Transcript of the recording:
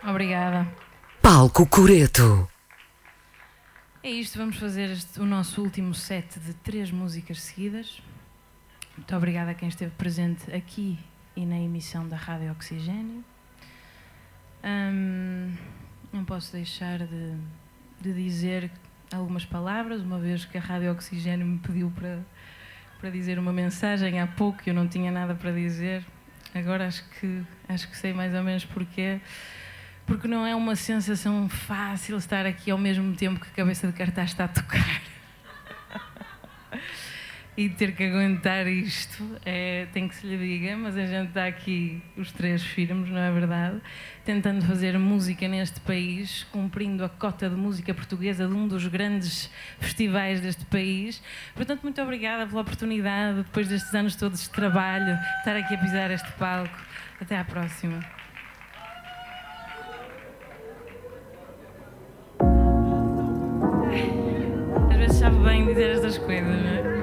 Obrigada. Palco Coreto. É isto, vamos fazer o nosso último set de 3 músicas seguidas. Muito obrigada a quem esteve presente aqui e na emissão da Rádio Oxigênio. Não posso deixar de dizer algumas palavras, uma vez que a Rádio Oxigênio me pediu para dizer uma mensagem há pouco e eu não tinha nada para dizer. Agora acho que sei mais ou menos porquê. Porque não é uma sensação fácil estar aqui ao mesmo tempo que a cabeça de cartaz está a tocar. E ter que aguentar isto, tem que se lhe diga, mas a gente está aqui, os 3 firmes, não é verdade? Tentando fazer música neste país, cumprindo a cota de música portuguesa de um dos grandes festivais deste país. Portanto, muito obrigada pela oportunidade, depois destes anos todos de trabalho, estar aqui a pisar este palco. Até à próxima. Às vezes sabe bem dizer estas coisas, não é?